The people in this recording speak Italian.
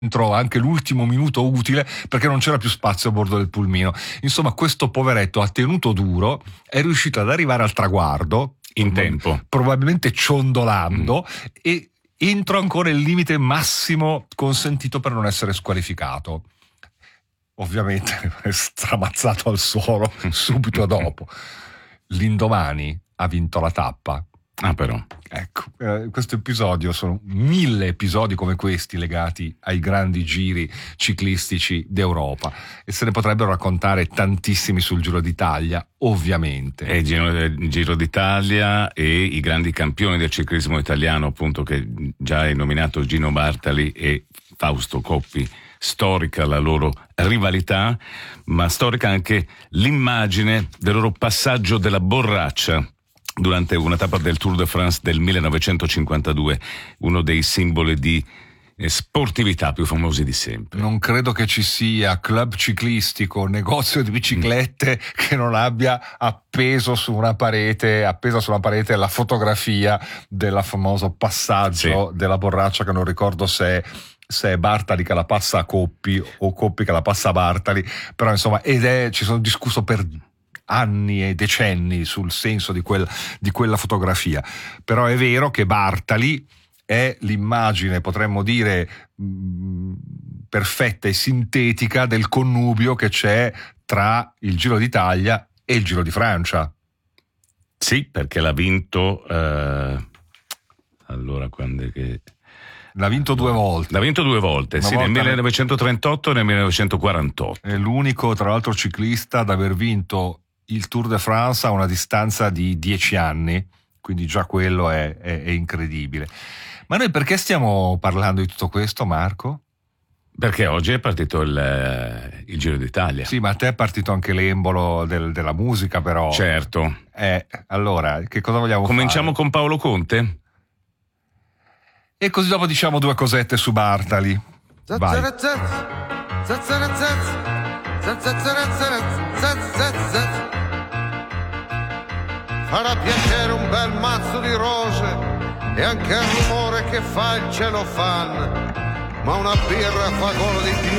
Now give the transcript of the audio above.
entrò anche l'ultimo minuto utile perché non c'era più spazio a bordo del pulmino. Insomma, questo poveretto ha tenuto duro, è riuscito ad arrivare al traguardo in tempo, probabilmente ciondolando, e entro ancora il limite massimo consentito per non essere squalificato. Ovviamente è stramazzato al suolo subito dopo. L'indomani ha vinto la tappa. Ah, però. Ecco, questo episodio, sono 1000 episodi come questi legati ai grandi giri ciclistici d'Europa, e se ne potrebbero raccontare tantissimi sul Giro d'Italia, ovviamente. E il Giro d'Italia e i grandi campioni del ciclismo italiano, appunto, che già hai nominato, Gino Bartali e Fausto Coppi. Storica la loro rivalità, ma storica anche l'immagine del loro passaggio della borraccia durante una tappa del Tour de France del 1952, uno dei simboli di sportività più famosi di sempre. Non credo che ci sia club ciclistico, negozio di biciclette che non abbia appesa su una parete la fotografia del famoso passaggio della borraccia, che non ricordo se è Bartali che la passa a Coppi o Coppi che la passa a Bartali, però insomma, ci sono discusso per anni e decenni sul senso di quella fotografia. Però è vero che Bartali è l'immagine, potremmo dire, perfetta e sintetica del connubio che c'è tra il Giro d'Italia e il Giro di Francia. Sì, perché l'ha vinto allora quando è che l'ha vinto due volte. L'ha vinto due volte, sì, nel 1938 e nel 1948. È l'unico, tra l'altro, ciclista ad aver vinto il Tour de France a una distanza di 10 anni, quindi già quello è incredibile. Ma noi perché stiamo parlando di tutto questo, Marco? Perché oggi è partito il Giro d'Italia. Sì, ma a te è partito anche l'embolo della musica, però. Certo. Allora, che cosa vogliamo Cominciamo fare? con Paolo Conte? E così dopo diciamo due cosette su Bartali. Vai. Farà piacere un bel mazzo di rose e anche il rumore che fa il celofan, ma una birra fa golo di più